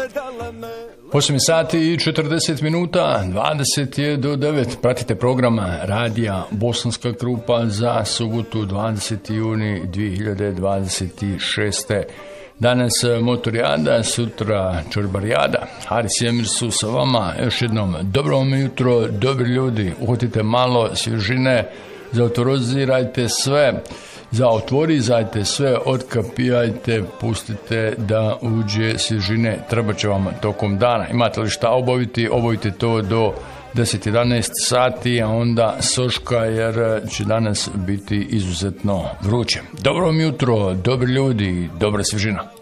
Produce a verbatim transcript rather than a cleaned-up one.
osam sati i četrdeset minuta, dvadeset je do devet. Pratite program radija Bosanska Krupa za subotu dvadeseti juni dvije hiljade dvadeset šeste. Danas motorijada, sutra čorbarijada. Haris i Emir su sa vama. Još jednom dobro vam jutro, dobri ljudi. Uhvatite malo svježine, zautorizirajte sve. Zaotvorizajte sve, otkapijajte, pustite da uđe svježine, treba će vam tokom dana. Imate li šta obaviti, obavite to do deset jedanaest sati, a onda soška jer će danas biti izuzetno vruće. Dobro vam jutro, dobri ljudi, dobra svježina.